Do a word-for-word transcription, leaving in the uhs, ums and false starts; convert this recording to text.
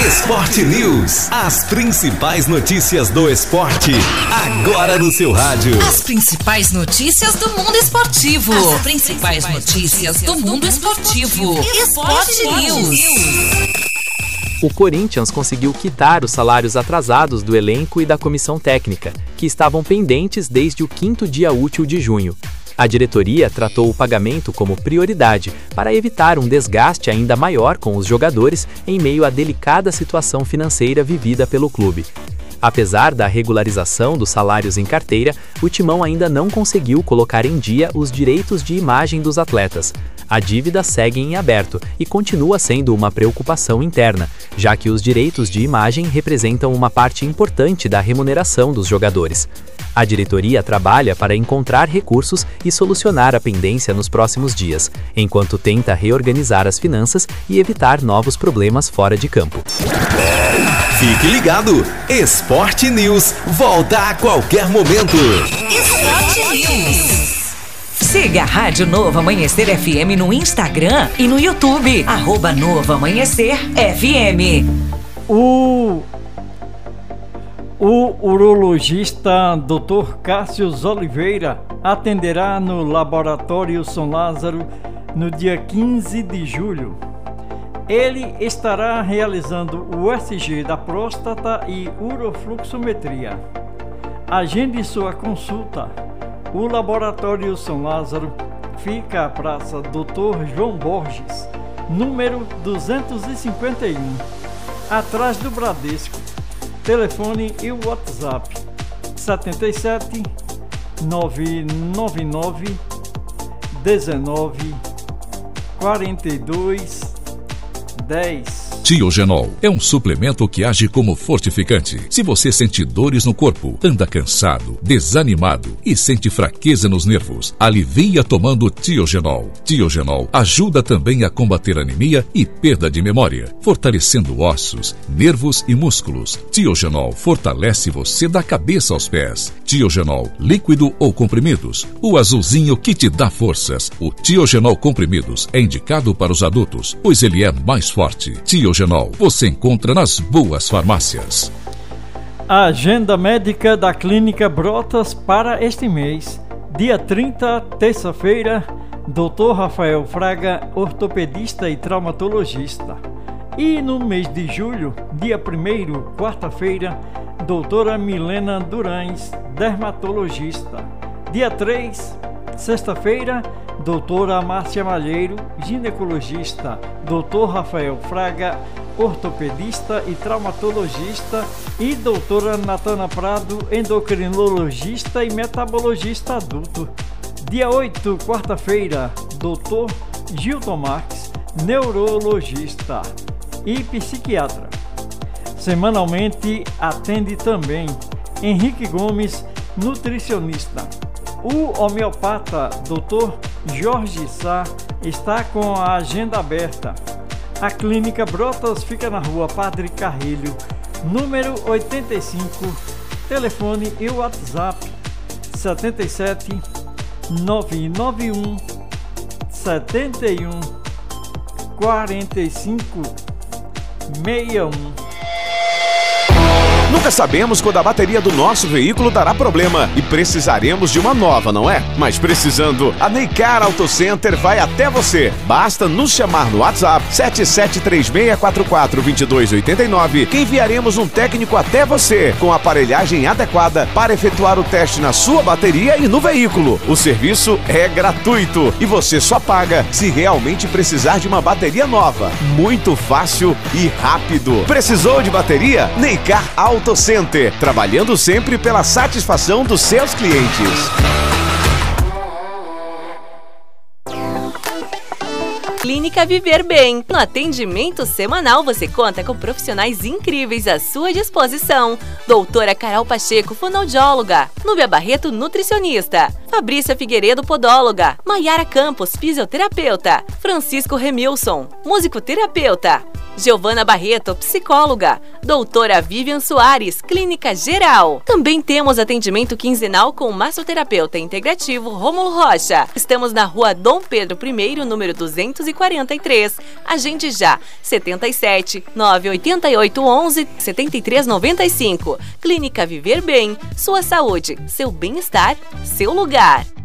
Esporte News, as principais notícias do esporte, agora no seu rádio. As principais notícias do mundo esportivo. As principais notícias do mundo esportivo. Esporte News. O Corinthians conseguiu quitar os salários atrasados do elenco e da comissão técnica, que estavam pendentes desde o quinto dia útil de junho. A diretoria tratou o pagamento como prioridade para evitar um desgaste ainda maior com os jogadores em meio à delicada situação financeira vivida pelo clube. Apesar da regularização dos salários em carteira, o Timão ainda não conseguiu colocar em dia os direitos de imagem dos atletas. A dívida segue em aberto e continua sendo uma preocupação interna, já que os direitos de imagem representam uma parte importante da remuneração dos jogadores. A diretoria trabalha para encontrar recursos e solucionar a pendência nos próximos dias, enquanto tenta reorganizar as finanças e evitar novos problemas fora de campo. Fique ligado! Esporte News volta a qualquer momento. Esporte News. Siga a Rádio Novo Amanhecer F M no Instagram e no YouTube. Arroba Novo Amanhecer F M. O, o urologista doutor Cássio Oliveira atenderá no Laboratório São Lázaro no dia quinze de julho. Ele estará realizando o U S G da próstata e urofluxometria. Agende sua consulta. O Laboratório São Lázaro fica à Praça doutor João Borges, número duzentos e cinquenta e um, atrás do Bradesco. Telefone e o WhatsApp sete sete nove nove nove dezenove quarenta e dois dez. Tiogenol é um suplemento que age como fortificante. Se você sente dores no corpo, anda cansado, desanimado e sente fraqueza nos nervos, alivia tomando Tiogenol. Tiogenol ajuda também a combater anemia e perda de memória, fortalecendo ossos, nervos e músculos. Tiogenol fortalece você da cabeça aos pés. Tiogenol, líquido ou comprimidos, o azulzinho que te dá forças. O Tiogenol comprimidos é indicado para os adultos, pois ele é mais forte. Tiogenol você encontra nas boas farmácias. A agenda médica da Clínica Brotas para este mês. Dia trinta, terça-feira, doutor Rafael Fraga, ortopedista e traumatologista. E no mês de julho, dia primeiro, quarta-feira, doutora Milena Durães, dermatologista. Dia três, sexta-feira, doutora Márcia Malheiro, ginecologista, doutor Rafael Fraga, ortopedista e traumatologista, e doutora Natana Prado, endocrinologista e metabologista adulto. Dia oito, quarta-feira, doutor Gilton Marques, neurologista e psiquiatra. Semanalmente atende também Henrique Gomes, nutricionista. O homeopata doutor Jorge Sá está com a agenda aberta. A Clínica Brotas fica na rua Padre Carrilho, número oitenta e cinco. Telefone e WhatsApp sete sete nove nove um sete um quatro cinco seis um. Nunca sabemos quando a bateria do nosso veículo dará problema e precisaremos de uma nova, não é? Mas precisando, a Neycar Auto Center vai até você. Basta nos chamar no WhatsApp sete sete três seis quatro quatro dois dois oito nove que enviaremos um técnico até você com a aparelhagem adequada para efetuar o teste na sua bateria e no veículo. O serviço é gratuito e você só paga se realmente precisar de uma bateria nova. Muito fácil e rápido. Precisou de bateria? Neycar Auto Center, trabalhando sempre pela satisfação dos seus clientes. Clínica Viver Bem. No atendimento semanal você conta com profissionais incríveis à sua disposição. Doutora Carol Pacheco, fonoaudióloga. Núbia Barreto, nutricionista. Fabrícia Figueiredo, podóloga. Maiara Campos, fisioterapeuta. Francisco Remilson, musicoterapeuta. Giovana Barreto, psicóloga. Doutora Vivian Soares, clínica geral. Também temos atendimento quinzenal com o massoterapeuta integrativo Rômulo Rocha. Estamos na rua Dom Pedro I, número duzentos e quarenta e três. Agende já, setenta e sete, nove oito oito, onze, setenta e três noventa e cinco. Clínica Viver Bem, sua saúde, seu bem-estar, seu lugar.